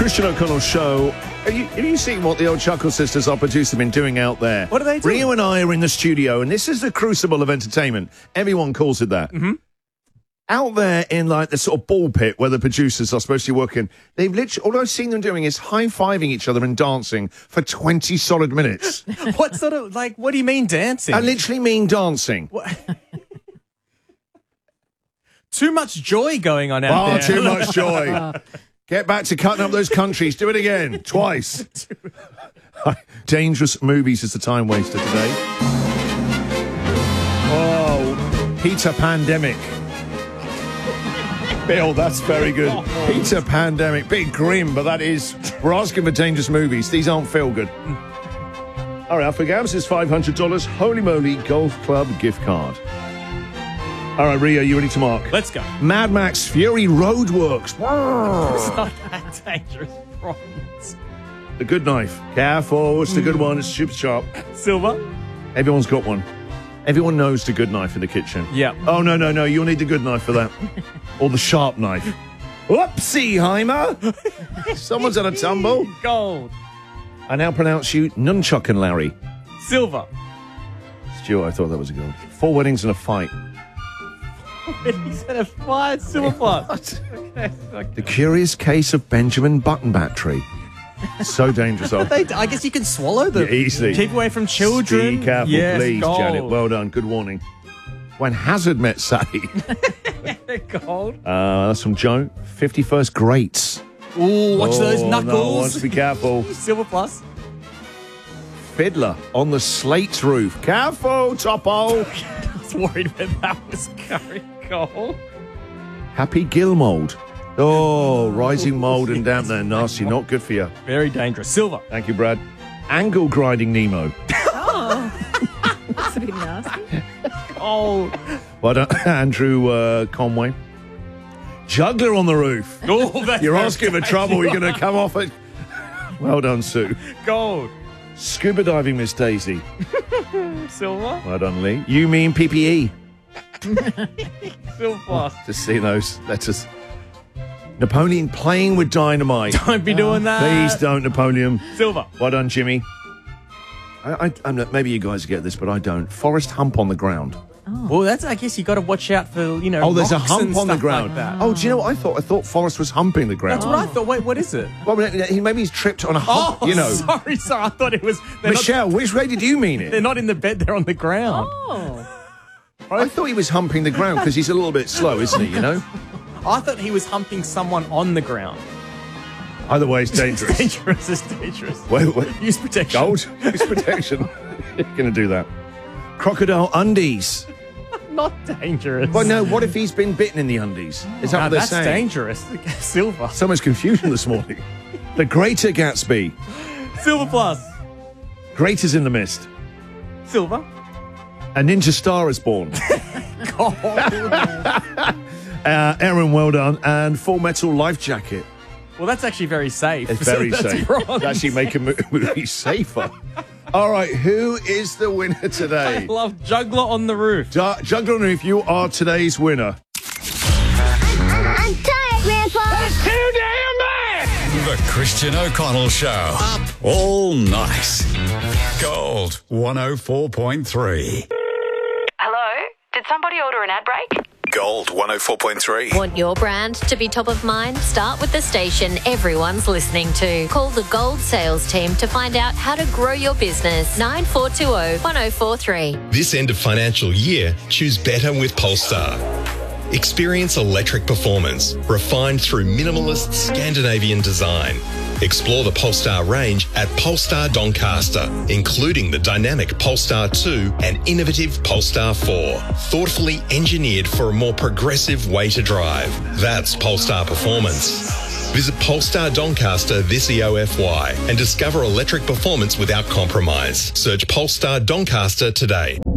Christian O'Connell Show. Have you seen what the old Chuckle Sisters, our producer, have been doing out there? What are they doing? Rio and I are in the studio, and this is the crucible of entertainment. Everyone calls it that. Mm-hmm. Out there in like the sort of ball pit where the producers are supposed to be working, they've literally, all I've seen them doing is high-fiving each other and dancing for 20 solid minutes. What sort of, like, what do you mean dancing? I literally mean dancing. Too much joy going on out there. Too much joy. Get back to cutting up those countries. Do it again. Twice. Dangerous movies is the time waster today. Oh, Peter Pandemic. Bill, that's very good. Peter Pandemic. Bit grim, but that is... We're asking for dangerous movies. These aren't feel good. All right, for Gabs is $500 Holy Moly Golf Club gift card. All right, Rio, you ready to mark? Let's go. Mad Max Fury Roadworks. It's not that dangerous. Bronze. The good knife. Careful, it's the good one. It's super sharp. Silver. Everyone's got one. Everyone knows the good knife in the kitchen. Yeah. Oh, no. You'll need the good knife for that. Or the sharp knife. Whoopsie, Heimer. Someone's had a tumble. Gold. I now pronounce you Nunchuck and Larry. Silver. Stuart, I thought that was a gold. 4 weddings and a fight. He said a 5 silver plus. The Curious Case of Benjamin Button Battery. So dangerous. I guess you can swallow them. Yeah, easily. Keep away from children. Be careful, yes, please, gold. Janet. Well done. Good warning. When Hazard Met Sally. Gold. That's from Joe. 51st Greats. Ooh, watch those knuckles. No, wants to be careful. Silver plus. Fiddler on the slate roof. Careful, Topo. I was worried where that was going. Gold. Happy Gill mold. Oh, rising mold and damp there. Nasty. Not good for you. Very dangerous. Silver. Thank you, Brad. Angle grinding Nemo. Oh. That's a bit nasty. Gold. Well done, Andrew Conway. Juggler on the roof. Oh, that's You're asking for trouble. You're going to come off it. Well done, Sue. Gold. Scuba diving, Miss Daisy. Silver. Well done, Lee. You mean PPE? Silver plus. Just see those letters. Napoleon playing with dynamite. Don't be doing that. Please don't, Napoleon. Silver. Well done, Jimmy. I'm not, maybe you guys get this, but I don't. Forest hump on the ground. Well, that's. I guess you got to watch out for there's a rocks hump and on the stuff ground. Like that. Oh, do you know what I thought? I thought Forrest was humping the ground. That's what I thought. Wait, what is it? Well, maybe he's tripped on a hump. Sorry. I thought it was. Michelle, which way did you mean it? They're not in the bed. They're on the ground. Oh. I thought he was humping the ground because he's a little bit slow, isn't he? I thought he was humping someone on the ground. Either way, it's dangerous. It's dangerous. Wait. Use protection. Gold. Use protection. You're going to do that. Crocodile undies. Not dangerous. Well, no, what if he's been bitten in the undies? Is that what they're that's saying? dangerous. Silver. So much confusion this morning. The Greater Gatsby. Silver plus. Greaters in the Mist. Silver. A Ninja Star is born. Gold. Aaron, well done. And Full Metal Life Jacket. Well, that's actually very safe. It's very That's safe. bronze. It's actually make a movie safer. All right, who is the winner today? I love Juggler on the Roof. Juggler on the Roof, you are today's winner. I'm tired, Grandpa. That's too damn bad. The Christian O'Connell Show. Up all night. Gold 104.3. Hello? Did somebody order an ad break? Gold 104.3. Want your brand to be top of mind? Start with the station everyone's listening to. Call the Gold sales team to find out how to grow your business. 9420-1043. This end of financial year, choose better with Polestar. Experience electric performance, refined through minimalist Scandinavian design. Explore the Polestar range at Polestar Doncaster, including the dynamic Polestar 2 and innovative Polestar 4, thoughtfully engineered for a more progressive way to drive. That's Polestar performance. Visit Polestar Doncaster this EOFY and discover electric performance without compromise. Search Polestar Doncaster today.